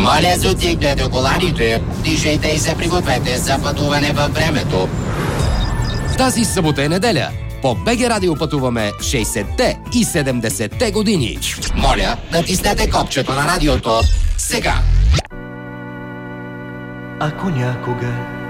Моля за отигнете коларите, дишайте и се пригответе за пътуване във времето. Тази събота е неделя. По БГ Радио пътуваме 60-те и 70-те години. Моля, натиснете копчето на радиото сега. Ако някога